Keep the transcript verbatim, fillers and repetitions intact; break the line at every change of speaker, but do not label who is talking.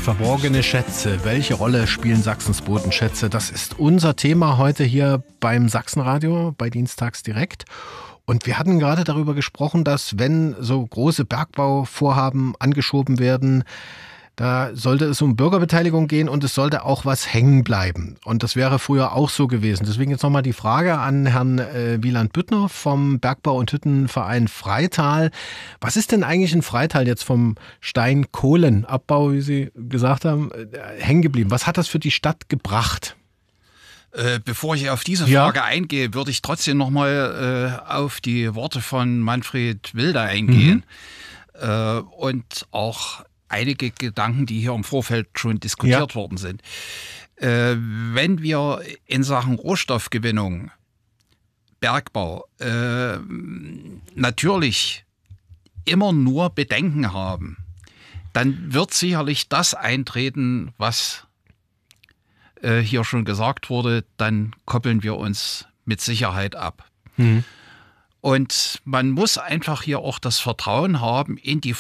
Verborgene Schätze. Welche Rolle spielen Sachsens Bodenschätze? Das ist unser Thema heute hier beim Sachsenradio, bei Dienstags direkt. Und wir hatten gerade darüber gesprochen, dass wenn so große Bergbauvorhaben angeschoben werden, da sollte es um Bürgerbeteiligung gehen und es sollte auch was hängen bleiben. Und das wäre früher auch so gewesen. Deswegen jetzt nochmal die Frage an Herrn äh, Wieland Büttner vom Bergbau- und Hüttenverein Freital. Was ist denn eigentlich in Freital jetzt vom Steinkohlenabbau, wie Sie gesagt haben, äh, hängen geblieben? Was hat das für die Stadt gebracht?
Äh, bevor ich auf diese Frage ja. eingehe, würde ich trotzdem nochmal äh, auf die Worte von Manfred Wilder eingehen. Mhm. Äh, und auch einige Gedanken, die hier im Vorfeld schon diskutiert ja. worden sind. Äh, wenn wir in Sachen Rohstoffgewinnung, Bergbau, äh, natürlich immer nur Bedenken haben, dann wird sicherlich das eintreten, was äh, hier schon gesagt wurde, dann koppeln wir uns mit Sicherheit ab. Mhm. Und man muss einfach hier auch das Vertrauen haben in die